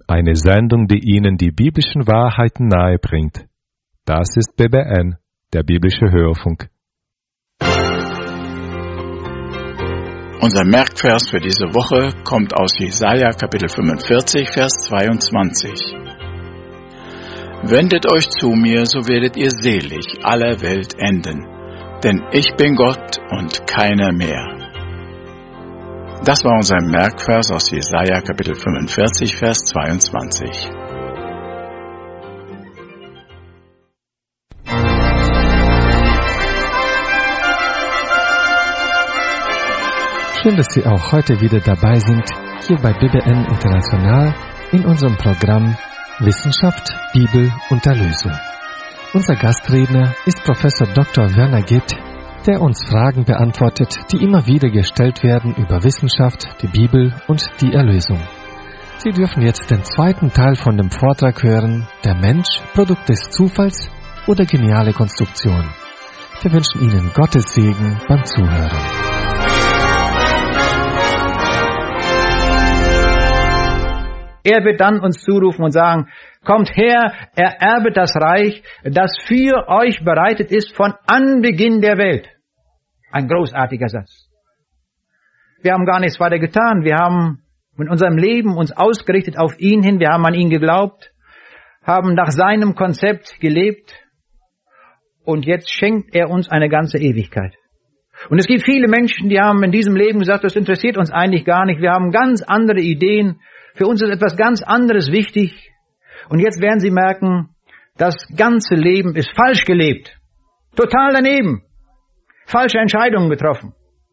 eine Sendung, die Ihnen die biblischen Wahrheiten nahebringt. Das ist BBN, der biblische Hörfunk. Unser Merkvers für diese Woche kommt aus Jesaja Kapitel 45, Vers 22. Wendet euch zu mir, so werdet ihr selig aller Welt enden, denn ich bin Gott und keiner mehr. Das war unser Merkvers aus Jesaja Kapitel 45, Vers 22. Schön, dass Sie auch heute wieder dabei sind, hier bei BBN International in unserem Programm Wissenschaft, Bibel und Erlösung. Unser Gastredner ist Professor Dr. Werner Gitt, der uns Fragen beantwortet, die immer wieder gestellt werden über Wissenschaft, die Bibel und die Erlösung. Sie dürfen jetzt den zweiten Teil von dem Vortrag hören, der Mensch, Produkt des Zufalls oder geniale Konstruktion. Wir wünschen Ihnen Gottes Segen beim Zuhören. Er wird dann uns zurufen und sagen, kommt her, ererbet das Reich, das für euch bereitet ist von Anbeginn der Welt. Ein großartiger Satz. Wir haben gar nichts weiter getan. Wir haben in unserem Leben uns ausgerichtet auf ihn hin. Wir haben an ihn geglaubt, haben nach seinem Konzept gelebt. Und jetzt schenkt er uns eine ganze Ewigkeit. Und es gibt viele Menschen, die haben in diesem Leben gesagt, das interessiert uns eigentlich gar nicht. Wir haben ganz andere Ideen. Für uns ist etwas ganz anderes wichtig. Und jetzt werden sie merken, das ganze Leben ist falsch gelebt. Total daneben. Falsche Entscheidungen getroffen.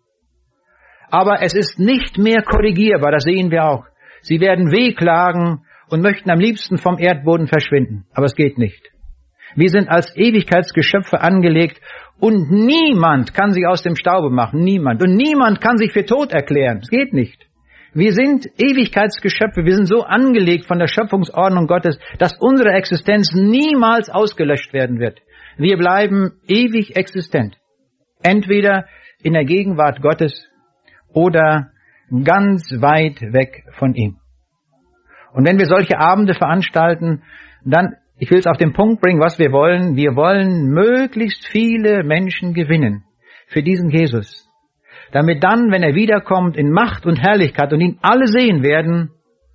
Aber es ist nicht mehr korrigierbar, das sehen wir auch. Sie werden wehklagen und möchten am liebsten vom Erdboden verschwinden. Aber es geht nicht. Wir sind als Ewigkeitsgeschöpfe angelegt und niemand kann sich aus dem Staube machen. Niemand. Und niemand kann sich für tot erklären. Es geht nicht. Wir sind Ewigkeitsgeschöpfe, wir sind so angelegt von der Schöpfungsordnung Gottes, dass unsere Existenz niemals ausgelöscht werden wird. Wir bleiben ewig existent. Entweder in der Gegenwart Gottes oder ganz weit weg von ihm. Und wenn wir solche Abende veranstalten, dann, ich will es auf den Punkt bringen, was wir wollen möglichst viele Menschen gewinnen für diesen Jesus. Damit dann, wenn er wiederkommt in Macht und Herrlichkeit und ihn alle sehen werden,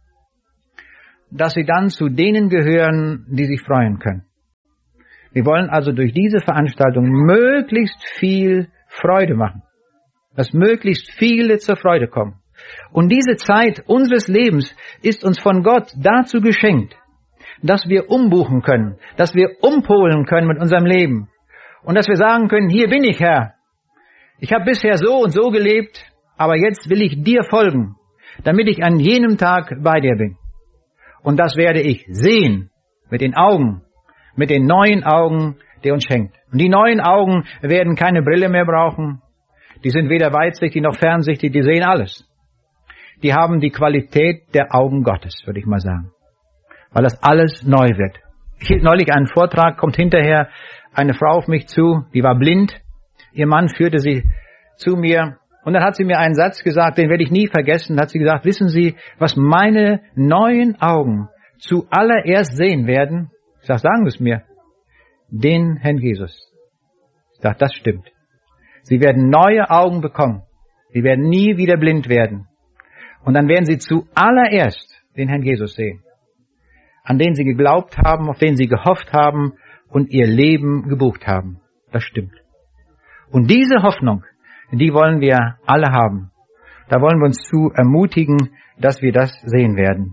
dass sie dann zu denen gehören, die sich freuen können. Wir wollen also durch diese Veranstaltung möglichst viel Freude machen, dass möglichst viele zur Freude kommen. Und diese Zeit unseres Lebens ist uns von Gott dazu geschenkt, dass wir umbuchen können, dass wir umpolen können mit unserem Leben und dass wir sagen können, hier bin ich, Herr. Ich habe bisher so und so gelebt, aber jetzt will ich dir folgen, damit ich an jenem Tag bei dir bin. Und das werde ich sehen mit den Augen, mit den neuen Augen, die uns schenkt. Und die neuen Augen werden keine Brille mehr brauchen. Die sind weder weitsichtig noch fernsichtig, die sehen alles. Die haben die Qualität der Augen Gottes, würde ich mal sagen. Weil das alles neu wird. Ich hielt neulich einen Vortrag, kommt hinterher eine Frau auf mich zu, die war blind. Ihr Mann führte sie zu mir und dann hat sie mir einen Satz gesagt, den werde ich nie vergessen. Da hat sie gesagt, wissen Sie, was meine neuen Augen zuallererst sehen werden? Ich sage, sagen Sie es mir. Den Herrn Jesus. Ich sage, das stimmt. Sie werden neue Augen bekommen. Sie werden nie wieder blind werden. Und dann werden Sie zuallererst den Herrn Jesus sehen. An den Sie geglaubt haben, auf den Sie gehofft haben und Ihr Leben gebucht haben. Das stimmt. Und diese Hoffnung, die wollen wir alle haben. Da wollen wir uns zu ermutigen, dass wir das sehen werden.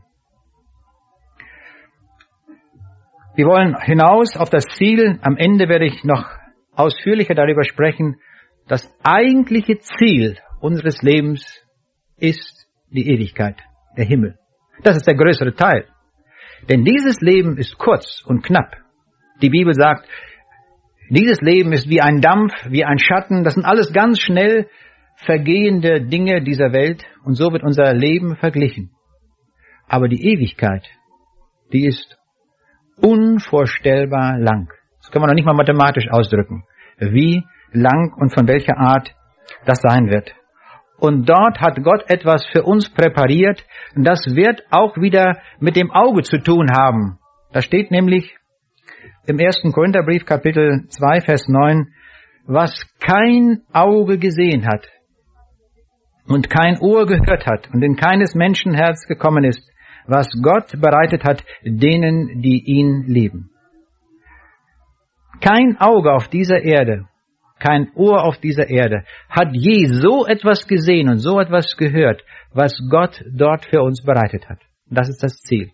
Wir wollen hinaus auf das Ziel. Am Ende werde ich noch ausführlicher darüber sprechen. Das eigentliche Ziel unseres Lebens ist die Ewigkeit, der Himmel. Das ist der größere Teil. Denn dieses Leben ist kurz und knapp. Die Bibel sagt, dieses Leben ist wie ein Dampf, wie ein Schatten. Das sind alles ganz schnell vergehende Dinge dieser Welt. Und so wird unser Leben verglichen. Aber die Ewigkeit, die ist unvorstellbar lang. Das kann man noch nicht mal mathematisch ausdrücken. Wie lang und von welcher Art das sein wird. Und dort hat Gott etwas für uns präpariert. Das wird auch wieder mit dem Auge zu tun haben. Da steht nämlich im 1. Korintherbrief, Kapitel 2, Vers 9, was kein Auge gesehen hat und kein Ohr gehört hat und in keines Menschen Herz gekommen ist, was Gott bereitet hat denen, die ihn lieben. Kein Auge auf dieser Erde, kein Ohr auf dieser Erde hat je so etwas gesehen und so etwas gehört, was Gott dort für uns bereitet hat. Das ist das Ziel.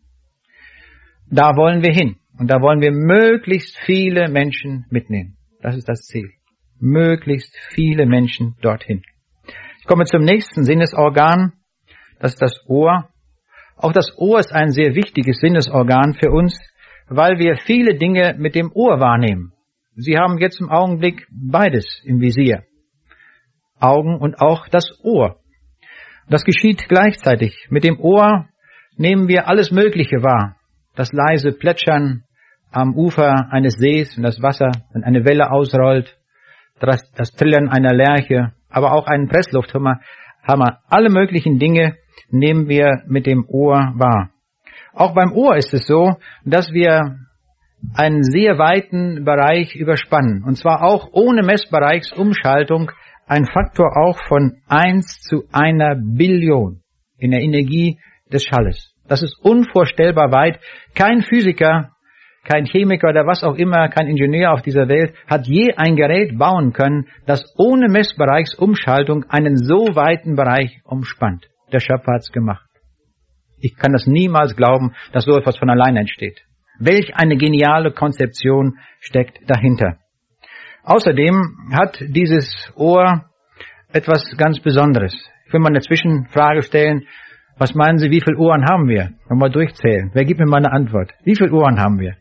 Da wollen wir hin und da wollen wir möglichst viele Menschen mitnehmen. Das ist das Ziel. Möglichst viele Menschen dorthin. Ich komme zum nächsten Sinnesorgan. Das ist das Ohr. Auch das Ohr ist ein sehr wichtiges Sinnesorgan für uns, weil wir viele Dinge mit dem Ohr wahrnehmen. Sie haben jetzt im Augenblick beides im Visier. Augen und auch das Ohr. Das geschieht gleichzeitig. Mit dem Ohr nehmen wir alles Mögliche wahr. Das leise Plätschern am Ufer eines Sees, wenn das Wasser, wenn eine Welle ausrollt, das Trillern einer Lerche, aber auch einen Presslufthammer. Alle möglichen Dinge nehmen wir mit dem Ohr wahr. Auch beim Ohr ist es so, dass wir einen sehr weiten Bereich überspannen. Und zwar auch ohne Messbereichsumschaltung ein Faktor auch von 1:1 Billion in der Energie des Schalles. Das ist unvorstellbar weit. Kein Physiker, kein Chemiker oder was auch immer, kein Ingenieur auf dieser Welt hat je ein Gerät bauen können, das ohne Messbereichsumschaltung einen so weiten Bereich umspannt. Der Schöpfer hat's gemacht. Ich kann das niemals glauben, dass so etwas von allein entsteht. Welch eine geniale Konzeption steckt dahinter. Außerdem hat dieses Ohr etwas ganz Besonderes. Ich will mal eine Zwischenfrage stellen. Was meinen Sie, wie viele Ohren haben wir? Mal durchzählen. Wer gibt mir mal eine Antwort? Wie viele Ohren haben wir?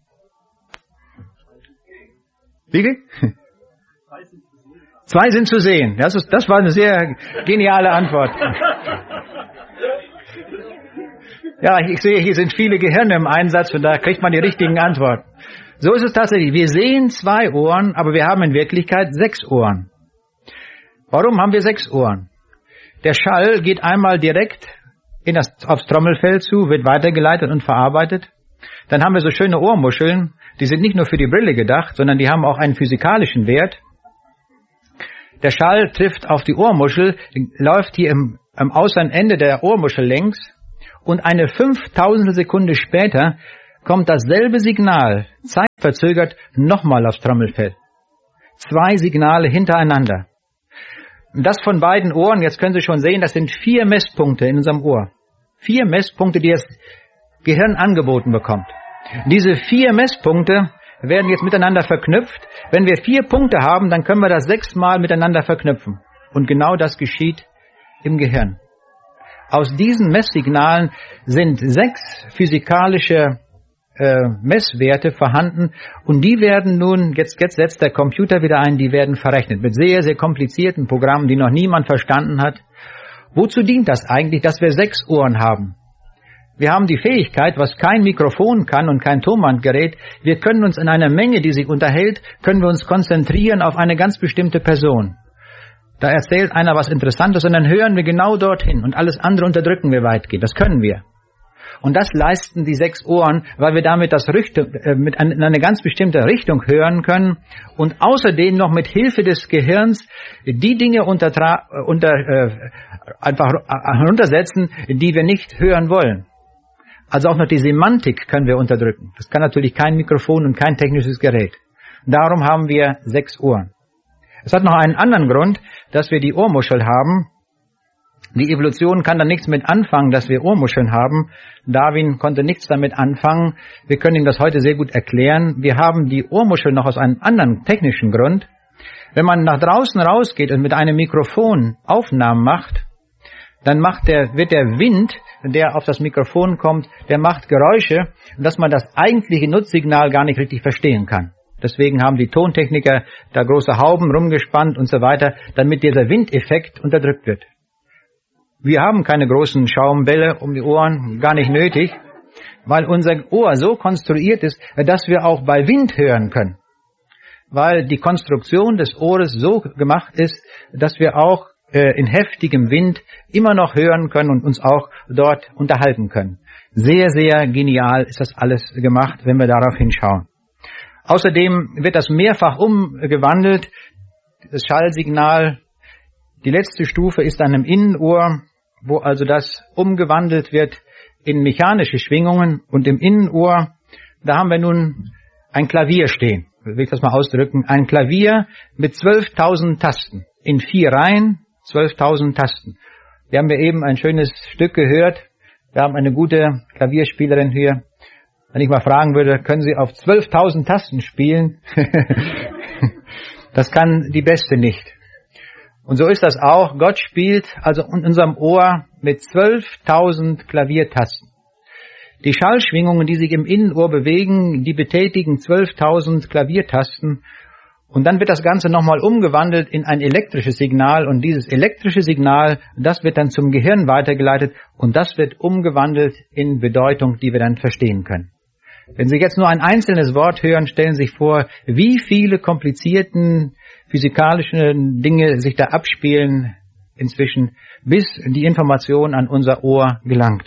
Wie viel? 2 sind zu sehen. Das war eine sehr geniale Antwort. Ja, ich sehe, hier sind viele Gehirne im Einsatz und da kriegt man die richtigen Antworten. So ist es tatsächlich. Wir sehen 2 Ohren, aber wir haben in Wirklichkeit 6 Ohren. Warum haben wir 6 Ohren? Der Schall geht einmal direkt aufs Trommelfell zu, wird weitergeleitet und verarbeitet. Dann haben wir so schöne Ohrmuscheln, die sind nicht nur für die Brille gedacht, sondern die haben auch einen physikalischen Wert. Der Schall trifft auf die Ohrmuschel, läuft hier am äußeren Ende der Ohrmuschel längs und eine 5.000 Sekunde später kommt dasselbe Signal, zeitverzögert, nochmal aufs Trommelfell. 2 Signale hintereinander. Das von beiden Ohren, jetzt können Sie schon sehen, das sind 4 Messpunkte in unserem Ohr. 4 Messpunkte, die das Gehirn angeboten bekommt. Diese 4 Messpunkte werden jetzt miteinander verknüpft. Wenn wir 4 Punkte haben, dann können wir das 6-mal miteinander verknüpfen. Und genau das geschieht im Gehirn. Aus diesen Messsignalen sind 6 physikalische Messwerte vorhanden und die werden nun, jetzt setzt der Computer wieder ein, die werden verrechnet mit sehr, sehr komplizierten Programmen, die noch niemand verstanden hat. Wozu dient das eigentlich, dass wir 6 Ohren haben? Wir haben die Fähigkeit, was kein Mikrofon kann und kein Tonbandgerät, wir können uns in einer Menge, die sich unterhält, können wir uns konzentrieren auf eine ganz bestimmte Person. Da erzählt einer was Interessantes und dann hören wir genau dorthin und alles andere unterdrücken wir weitgehend. Das können wir. Und das leisten die 6 Ohren, weil wir damit in eine ganz bestimmte Richtung hören können und außerdem noch mit Hilfe des Gehirns die Dinge einfach heruntersetzen, die wir nicht hören wollen. Also auch noch die Semantik können wir unterdrücken. Das kann natürlich kein Mikrofon und kein technisches Gerät. Darum haben wir 6 Ohren. Es hat noch einen anderen Grund, dass wir die Ohrmuschel haben. Die Evolution kann da nichts mit anfangen, dass wir Ohrmuscheln haben. Darwin konnte nichts damit anfangen. Wir können ihm das heute sehr gut erklären. Wir haben die Ohrmuschel noch aus einem anderen technischen Grund. Wenn man nach draußen rausgeht und mit einem Mikrofon Aufnahmen macht, dann wird der Wind, der auf das Mikrofon kommt, der macht Geräusche, dass man das eigentliche Nutzsignal gar nicht richtig verstehen kann. Deswegen haben die Tontechniker da große Hauben rumgespannt und so weiter, damit dieser Windeffekt unterdrückt wird. Wir haben keine großen Schaumbälle um die Ohren, gar nicht nötig, weil unser Ohr so konstruiert ist, dass wir auch bei Wind hören können. Weil die Konstruktion des Ohres so gemacht ist, dass wir auch in heftigem Wind immer noch hören können und uns auch dort unterhalten können. Sehr, sehr genial ist das alles gemacht, wenn wir darauf hinschauen. Außerdem wird das mehrfach umgewandelt, das Schallsignal. Die letzte Stufe ist dann im Innenohr, wo also das umgewandelt wird in mechanische Schwingungen. Und im Innenohr, da haben wir nun ein Klavier stehen. Will ich das mal ausdrücken? Ein Klavier mit 12.000 Tasten. In 4 Reihen, 12.000 Tasten. Wir haben ja eben ein schönes Stück gehört. Wir haben eine gute Klavierspielerin hier. Wenn ich mal fragen würde, können Sie auf 12.000 Tasten spielen? Das kann die Beste nicht. Und so ist das auch. Gott spielt also in unserem Ohr mit 12.000 Klaviertasten. Die Schallschwingungen, die sich im Innenohr bewegen, die betätigen 12.000 Klaviertasten. Und dann wird das Ganze nochmal umgewandelt in ein elektrisches Signal. Und dieses elektrische Signal, das wird dann zum Gehirn weitergeleitet. Und das wird umgewandelt in Bedeutung, die wir dann verstehen können. Wenn Sie jetzt nur ein einzelnes Wort hören, stellen Sie sich vor, wie viele komplizierten physikalische Dinge sich da abspielen inzwischen, bis die Information an unser Ohr gelangt.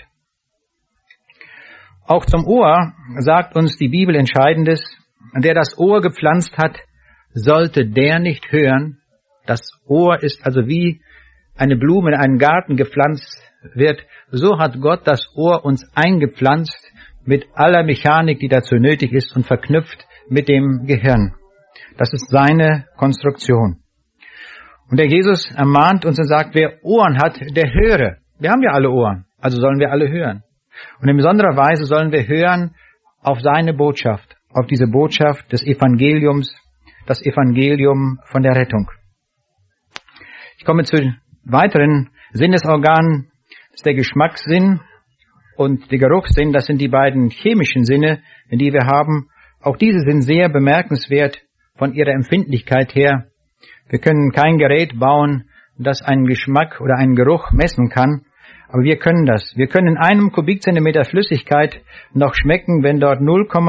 Auch zum Ohr sagt uns die Bibel Entscheidendes: Der das Ohr gepflanzt hat, sollte der nicht hören. Das Ohr ist also wie eine Blume in einen Garten gepflanzt wird. So hat Gott das Ohr uns eingepflanzt mit aller Mechanik, die dazu nötig ist, und verknüpft mit dem Gehirn. Das ist seine Konstruktion. Und der Jesus ermahnt uns und sagt, wer Ohren hat, der höre. Wir haben ja alle Ohren, also sollen wir alle hören. Und in besonderer Weise sollen wir hören auf seine Botschaft, auf diese Botschaft des Evangeliums, das Evangelium von der Rettung. Ich komme zu weiteren Sinnesorganen. Das ist der Geschmackssinn und der Geruchssinn. Das sind die beiden chemischen Sinne, die wir haben. Auch diese sind sehr bemerkenswert von ihrer Empfindlichkeit her. Wir können kein Gerät bauen, das einen Geschmack oder einen Geruch messen kann, aber wir können das. Wir können in einem Kubikzentimeter Flüssigkeit noch schmecken, wenn dort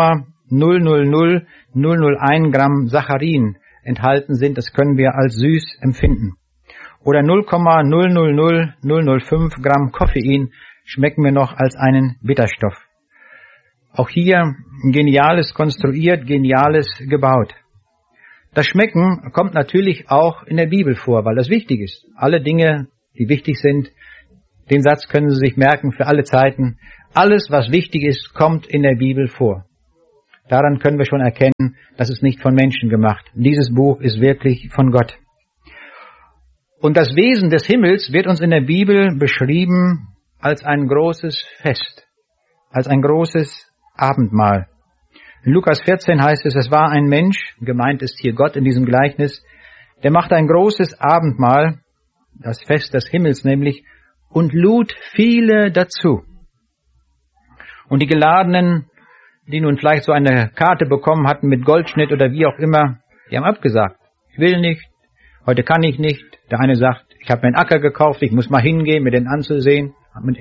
0,000001 Gramm Saccharin enthalten sind. Das können wir als süß empfinden. Oder 0,000005 Gramm Koffein schmecken wir noch als einen Bitterstoff. Auch hier Geniales konstruiert, Geniales gebaut. Das Schmecken kommt natürlich auch in der Bibel vor, weil das wichtig ist. Alle Dinge, die wichtig sind, den Satz können Sie sich merken für alle Zeiten. Alles, was wichtig ist, kommt in der Bibel vor. Daran können wir schon erkennen, dass es nicht von Menschen gemacht. Dieses Buch ist wirklich von Gott. Und das Wesen des Himmels wird uns in der Bibel beschrieben als ein großes Fest, als ein großes Abendmahl. In Lukas 14 heißt es, es war ein Mensch, gemeint ist hier Gott in diesem Gleichnis, der machte ein großes Abendmahl, das Fest des Himmels nämlich, und lud viele dazu. Und die Geladenen, die nun vielleicht so eine Karte bekommen hatten mit Goldschnitt oder wie auch immer, die haben abgesagt. Ich will nicht, heute kann ich nicht. Der eine sagt, ich habe mir einen Acker gekauft, ich muss mal hingehen, mir den ansehen.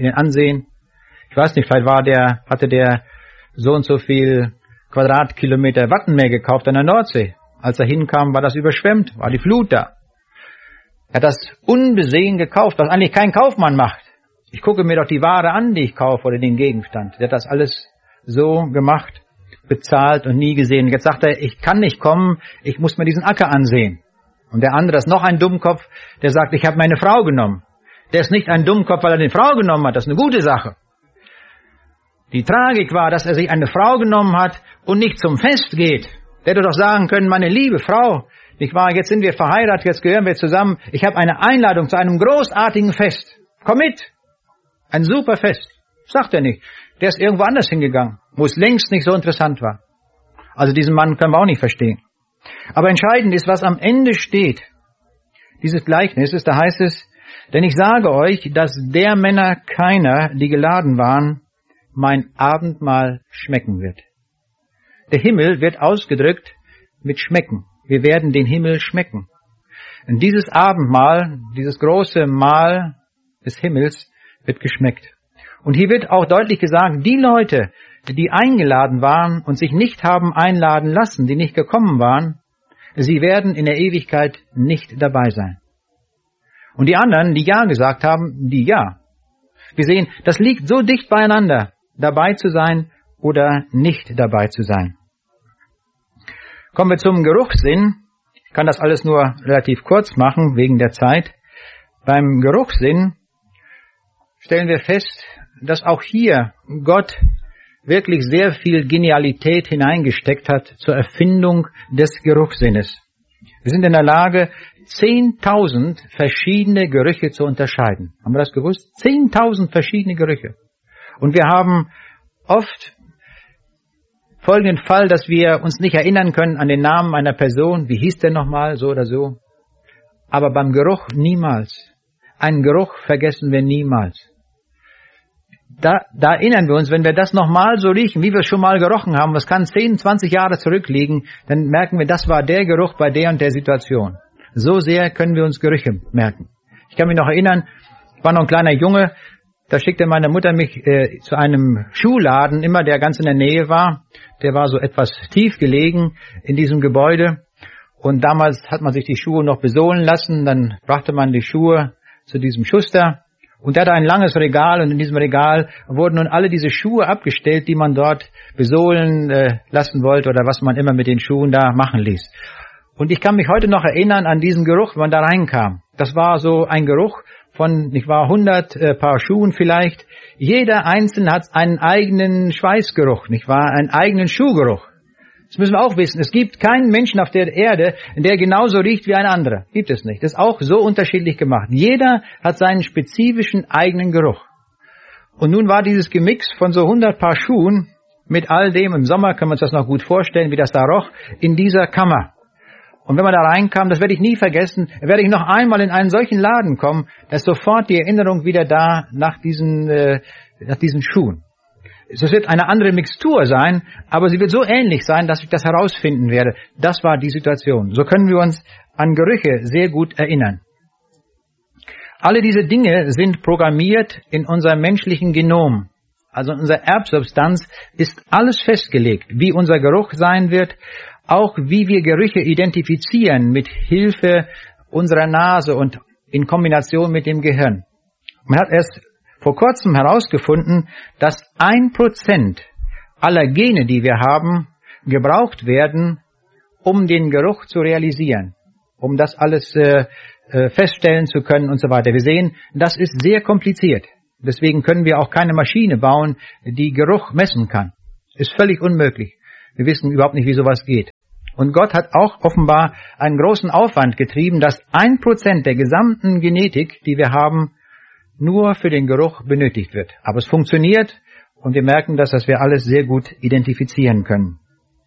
Ich weiß nicht, vielleicht hatte der so und so viel Quadratkilometer Wattenmeer gekauft an der Nordsee. Als er hinkam, war das überschwemmt, war die Flut da. Er hat das unbesehen gekauft, was eigentlich kein Kaufmann macht. Ich gucke mir doch die Ware an, die ich kaufe, oder den Gegenstand. Der hat das alles so gemacht, bezahlt und nie gesehen. Jetzt sagt er, ich kann nicht kommen, ich muss mir diesen Acker ansehen. Und der andere ist noch ein Dummkopf, der sagt, ich habe meine Frau genommen. Der ist nicht ein Dummkopf, weil er die Frau genommen hat, das ist eine gute Sache. Die Tragik war, dass er sich eine Frau genommen hat und nicht zum Fest geht. Der hätte doch sagen können, meine liebe Frau, nicht wahr, jetzt sind wir verheiratet, jetzt gehören wir zusammen, ich habe eine Einladung zu einem großartigen Fest. Komm mit! Ein super Fest. Sagt er nicht. Der ist irgendwo anders hingegangen, wo es längst nicht so interessant war. Also diesen Mann können wir auch nicht verstehen. Aber entscheidend ist, was am Ende steht. Dieses Gleichnisses, da heißt es, denn ich sage euch, dass der Männer keiner, die geladen waren, mein Abendmahl schmecken wird. Der Himmel wird ausgedrückt mit schmecken. Wir werden den Himmel schmecken. Und dieses Abendmahl, dieses große Mahl des Himmels wird geschmeckt. Und hier wird auch deutlich gesagt, die Leute, die eingeladen waren und sich nicht haben einladen lassen, die nicht gekommen waren, sie werden in der Ewigkeit nicht dabei sein. Und die anderen, die Ja gesagt haben, die Ja. Wir sehen, das liegt so dicht beieinander, dabei zu sein oder nicht dabei zu sein. Kommen wir zum Geruchssinn. Ich kann das alles nur relativ kurz machen, wegen der Zeit. Beim Geruchssinn stellen wir fest, dass auch hier Gott wirklich sehr viel Genialität hineingesteckt hat zur Erfindung des Geruchssinnes. Wir sind in der Lage, 10.000 verschiedene Gerüche zu unterscheiden. Haben wir das gewusst? 10.000 verschiedene Gerüche. Und wir haben oft folgenden Fall, dass wir uns nicht erinnern können an den Namen einer Person. Wie hieß der nochmal, so oder so? Aber beim Geruch niemals. Einen Geruch vergessen wir niemals. Da erinnern wir uns, wenn wir das nochmal so riechen, wie wir es schon mal gerochen haben, das kann 10, 20 Jahre zurückliegen, dann merken wir, das war der Geruch bei der und der Situation. So sehr können wir uns Gerüche merken. Ich kann mich noch erinnern, ich war noch ein kleiner Junge, da schickte meine Mutter mich zu einem Schuhladen, immer der ganz in der Nähe war. Der war so etwas tief gelegen in diesem Gebäude. Und damals hat man sich die Schuhe noch besohlen lassen, dann brachte man die Schuhe zu diesem Schuster. Und der hatte ein langes Regal und in diesem Regal wurden nun alle diese Schuhe abgestellt, die man dort besohlen lassen wollte oder was man immer mit den Schuhen da machen ließ. Und ich kann mich heute noch erinnern an diesen Geruch, wenn man da reinkam. Das war so ein Geruch von, 100 Paar Schuhen vielleicht. Jeder Einzelne hat einen eigenen Schweißgeruch, einen eigenen Schuhgeruch. Das müssen wir auch wissen. Es gibt keinen Menschen auf der Erde, der genauso riecht wie ein anderer. Gibt es nicht. Das ist auch so unterschiedlich gemacht. Jeder hat seinen spezifischen eigenen Geruch. Und nun war dieses Gemix von so 100 Paar Schuhen mit all dem, im Sommer können wir uns das noch gut vorstellen, wie das da roch, in dieser Kammer. Und wenn man da reinkam, das werde ich nie vergessen, werde ich noch einmal in einen solchen Laden kommen, da ist sofort die Erinnerung wieder da nach diesen Schuhen. Es wird eine andere Mixtur sein, aber sie wird so ähnlich sein, dass ich das herausfinden werde. Das war die Situation. So können wir uns an Gerüche sehr gut erinnern. Alle diese Dinge sind programmiert in unserem menschlichen Genom. Also in unserer Erbsubstanz ist alles festgelegt, wie unser Geruch sein wird, auch wie wir Gerüche identifizieren mit Hilfe unserer Nase und in Kombination mit dem Gehirn. Man hat erst vor kurzem herausgefunden, dass 1% aller Gene, die wir haben, gebraucht werden, um den Geruch zu realisieren, um das alles feststellen zu können und so weiter. Wir sehen, das ist sehr kompliziert. Deswegen können wir auch keine Maschine bauen, die Geruch messen kann. Ist völlig unmöglich. Wir wissen überhaupt nicht, wie sowas geht. Und Gott hat auch offenbar einen großen Aufwand getrieben, dass 1% der gesamten Genetik, die wir haben, nur für den Geruch benötigt wird. Aber es funktioniert und wir merken, dass wir alles sehr gut identifizieren können.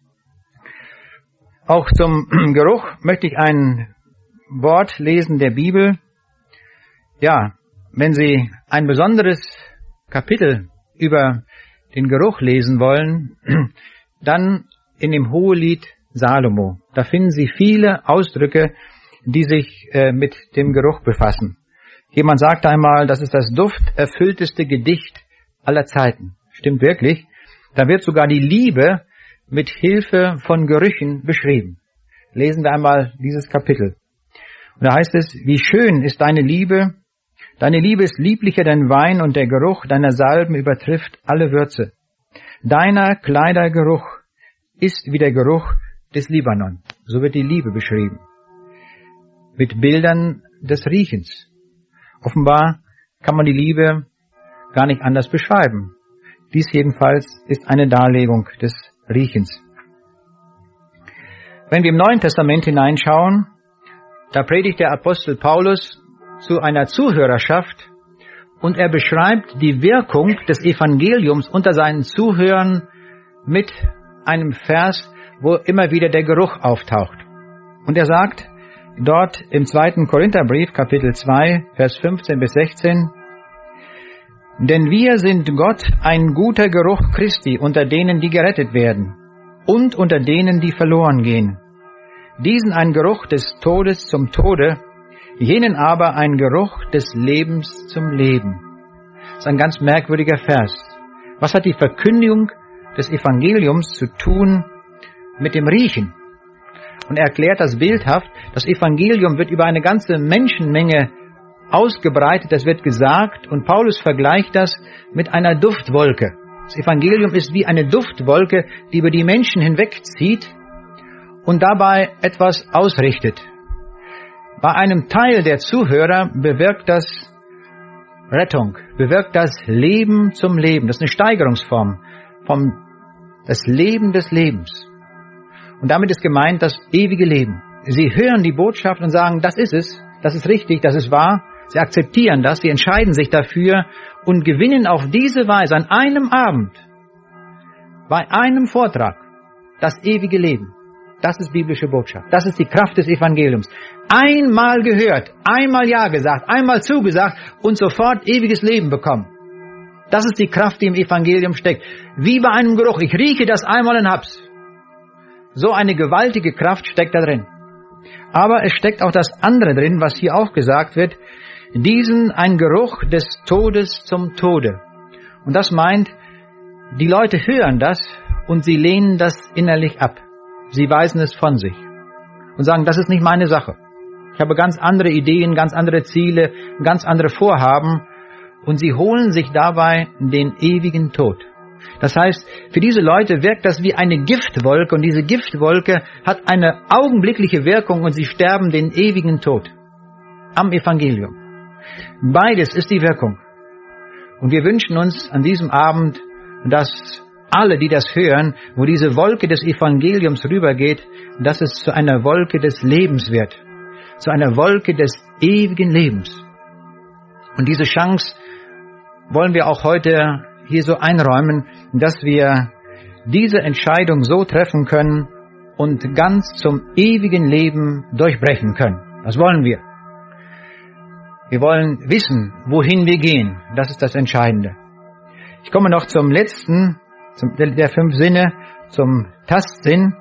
Auch zum Geruch möchte ich ein Wort lesen der Bibel. Ja, wenn Sie ein besonderes Kapitel über den Geruch lesen wollen, dann in dem Hohelied Salomo. Da finden Sie viele Ausdrücke, die sich mit dem Geruch befassen. Jemand sagte einmal, das ist das dufterfüllteste Gedicht aller Zeiten. Stimmt wirklich. Da wird sogar die Liebe mit Hilfe von Gerüchen beschrieben. Lesen wir einmal dieses Kapitel. Und da heißt es, wie schön ist deine Liebe. Deine Liebe ist lieblicher denn Wein und der Geruch deiner Salben übertrifft alle Würze. Deiner Kleidergeruch ist wie der Geruch des Libanon. So wird die Liebe beschrieben. Mit Bildern des Riechens. Offenbar kann man die Liebe gar nicht anders beschreiben. Dies jedenfalls ist eine Darlegung des Riechens. Wenn wir im Neuen Testament hineinschauen, da predigt der Apostel Paulus zu einer Zuhörerschaft und er beschreibt die Wirkung des Evangeliums unter seinen Zuhörern mit einem Vers, wo immer wieder der Geruch auftaucht. Und er sagt dort im 2. Korintherbrief, Kapitel 2, Vers 15 bis 16, denn wir sind Gott ein guter Geruch Christi unter denen, die gerettet werden und unter denen, die verloren gehen. Diesen ein Geruch des Todes zum Tode, jenen aber ein Geruch des Lebens zum Leben. Das ist ein ganz merkwürdiger Vers. Was hat die Verkündigung des Evangeliums zu tun mit dem Riechen? Und er erklärt das bildhaft, das Evangelium wird über eine ganze Menschenmenge ausgebreitet, das wird gesagt, und Paulus vergleicht das mit einer Duftwolke. Das Evangelium ist wie eine Duftwolke, die über die Menschen hinwegzieht und dabei etwas ausrichtet. Bei einem Teil der Zuhörer bewirkt das Rettung, bewirkt das Leben zum Leben. Das ist eine Steigerungsform vom das Leben des Lebens. Und damit ist gemeint das ewige Leben. Sie hören die Botschaft und sagen, das ist es, das ist richtig, das ist wahr. Sie akzeptieren das, sie entscheiden sich dafür und gewinnen auf diese Weise an einem Abend, bei einem Vortrag, das ewige Leben. Das ist biblische Botschaft. Das ist die Kraft des Evangeliums. Einmal gehört, einmal Ja gesagt, einmal zugesagt und sofort ewiges Leben bekommen. Das ist die Kraft, die im Evangelium steckt. Wie bei einem Geruch. Ich rieche das einmal und hab's. So eine gewaltige Kraft steckt da drin. Aber es steckt auch das andere drin, was hier auch gesagt wird. Ein Geruch des Todes zum Tode. Und das meint, die Leute hören das und sie lehnen das innerlich ab. Sie weisen es von sich und sagen, das ist nicht meine Sache. Ich habe ganz andere Ideen, ganz andere Ziele, ganz andere Vorhaben und sie holen sich dabei den ewigen Tod. Das heißt, für diese Leute wirkt das wie eine Giftwolke und diese Giftwolke hat eine augenblickliche Wirkung und sie sterben den ewigen Tod am Evangelium. Beides ist die Wirkung. Und wir wünschen uns an diesem Abend, dass alle, die das hören, wo diese Wolke des Evangeliums rübergeht, dass es zu einer Wolke des Lebens wird, zu einer Wolke des ewigen Lebens. Und diese Chance wollen wir auch heute hier so einräumen, dass wir diese Entscheidung so treffen können und ganz zum ewigen Leben durchbrechen können. Das wollen wir. Wir wollen wissen, wohin wir gehen. Das ist das Entscheidende. Ich komme noch zum letzten der 5 Sinne, zum Tastsinn.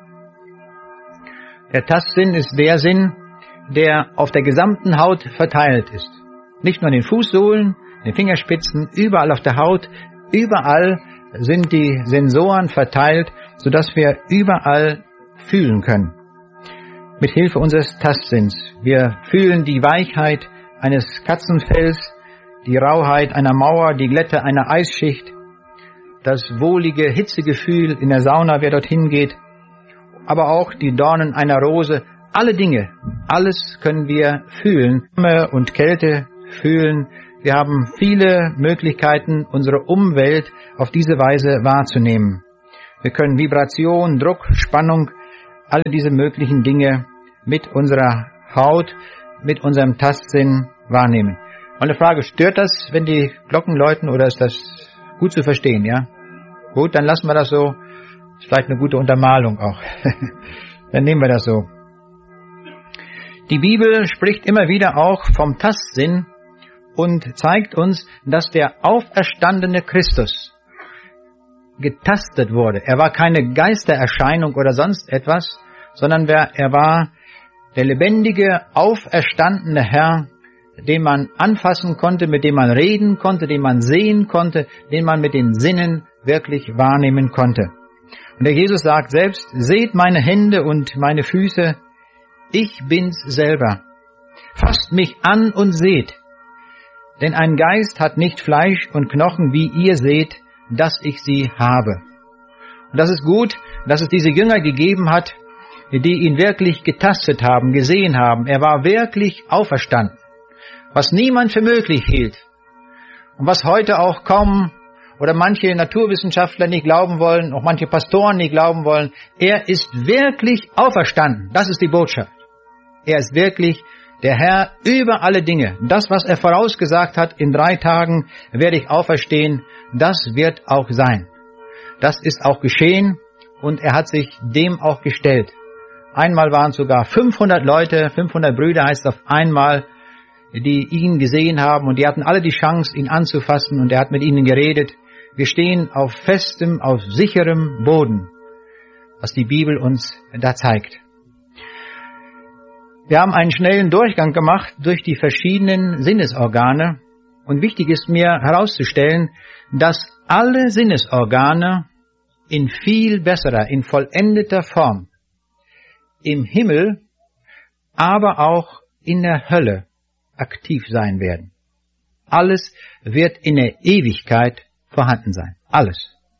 Der Tastsinn ist der Sinn, der auf der gesamten Haut verteilt ist. Nicht nur an den Fußsohlen, den Fingerspitzen, überall auf der Haut, überall sind die Sensoren verteilt, sodass wir überall fühlen können. Mit Hilfe unseres Tastsinns. Wir fühlen die Weichheit eines Katzenfells, die Rauheit einer Mauer, die Glätte einer Eisschicht, das wohlige Hitzegefühl in der Sauna, wer dorthin geht, aber auch die Dornen einer Rose. Alle Dinge, alles können wir fühlen. Wärme und Kälte fühlen. Wir haben viele Möglichkeiten, unsere Umwelt auf diese Weise wahrzunehmen. Wir können Vibration, Druck, Spannung, alle diese möglichen Dinge mit unserer Haut, mit unserem Tastsinn wahrnehmen. Meine Frage, stört das, wenn die Glocken läuten, oder ist das gut zu verstehen, ja? Gut, dann lassen wir das so. Ist vielleicht eine gute Untermalung auch. Dann nehmen wir das so. Die Bibel spricht immer wieder auch vom Tastsinn und zeigt uns, dass der auferstandene Christus getastet wurde. Er war keine Geistererscheinung oder sonst etwas, sondern er war der lebendige, auferstandene Herr, den man anfassen konnte, mit dem man reden konnte, den man sehen konnte, den man mit den Sinnen wirklich wahrnehmen konnte. Und der Jesus sagt selbst, seht meine Hände und meine Füße, ich bin's selber. Fasst mich an und seht, denn ein Geist hat nicht Fleisch und Knochen, wie ihr seht, dass ich sie habe. Und das ist gut, dass es diese Jünger gegeben hat, die ihn wirklich getastet haben, gesehen haben. Er war wirklich auferstanden, was niemand für möglich hielt und was heute auch kaum oder manche Naturwissenschaftler nicht glauben wollen, auch manche Pastoren nicht glauben wollen. Er ist wirklich auferstanden. Das ist die Botschaft. Er ist wirklich der Herr über alle Dinge. Das, was er vorausgesagt hat, in 3 Tagen werde ich auferstehen, das wird auch sein. Das ist auch geschehen und er hat sich dem auch gestellt. Einmal waren es sogar 500 Leute, 500 Brüder heißt es auf einmal, die ihn gesehen haben und die hatten alle die Chance, ihn anzufassen und er hat mit ihnen geredet. Wir stehen auf festem, auf sicherem Boden, was die Bibel uns da zeigt. Wir haben einen schnellen Durchgang gemacht durch die verschiedenen Sinnesorgane und wichtig ist mir herauszustellen, dass alle Sinnesorgane in viel besserer, in vollendeter Form im Himmel, aber auch in der Hölle aktiv sein werden. Alles wird in der Ewigkeit vorhanden sein. Alles.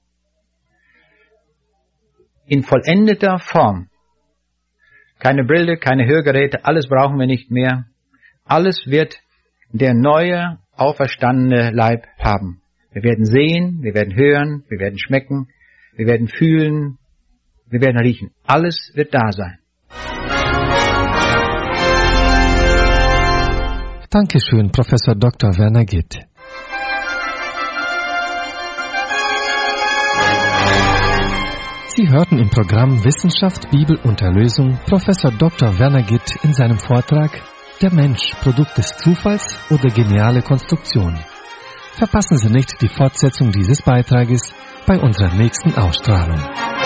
In vollendeter Form. Keine Brille, keine Hörgeräte, alles brauchen wir nicht mehr. Alles wird der neue, auferstandene Leib haben. Wir werden sehen, wir werden hören, wir werden schmecken, wir werden fühlen, wir werden riechen. Alles wird da sein. Dankeschön, Professor Dr. Werner Gitt. Sie hörten im Programm Wissenschaft, Bibel und Erlösung Professor Dr. Werner Gitt in seinem Vortrag Der Mensch, Produkt des Zufalls oder geniale Konstruktion. Verpassen Sie nicht die Fortsetzung dieses Beitrages bei unserer nächsten Ausstrahlung.